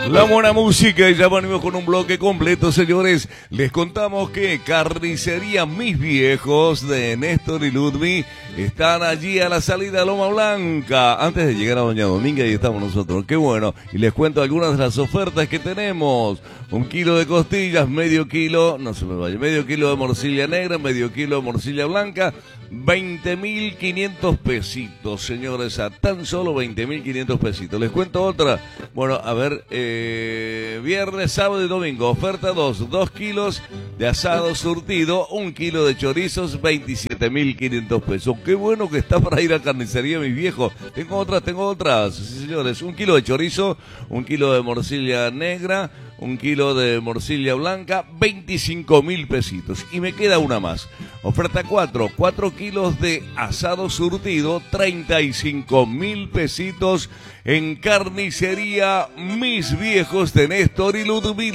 La buena música y ya venimos con un bloque completo, señores. Les contamos que Carnicería Mis Viejos de Néstor y Ludwig están allí a la salida de Loma Blanca. Antes de llegar a Doña Dominga, ahí estamos nosotros. Qué bueno. Y les cuento algunas de las ofertas que tenemos. 1 kilo de costillas, medio kilo, no se me vaya, medio kilo de morcilla negra, medio kilo de morcilla blanca, 20.500 pesitos, señores, a tan solo 20.500 pesitos. Les cuento otra. Bueno, a ver, viernes, sábado y domingo, oferta 2 kilos de asado surtido, 1 kilo de chorizos, 27.500 pesos. Qué bueno que está para ir a Carnicería Mis Viejos. Tengo otras, sí, señores, 1 kilo de chorizo, 1 kilo de morcilla negra, 1 kilo de morcilla blanca, 25.000 pesitos. Y me queda una más. Oferta 4 kilos de asado surtido, 35.000 pesitos en Carnicería Mis Viejos de Néstor y Ludwig.